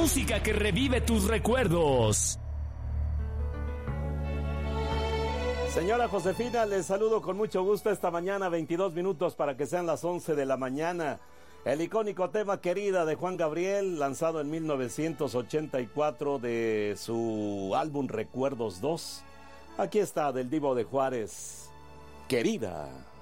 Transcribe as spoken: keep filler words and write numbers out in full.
música que revive tus recuerdos. Señora Josefina, les saludo con mucho gusto esta mañana, veintidós minutos para que sean las once de la mañana. El icónico tema Querida de Juan Gabriel, lanzado en mil novecientos ochenta y cuatro de su álbum Recuerdos dos. Aquí está, del Divo de Juárez, Querida.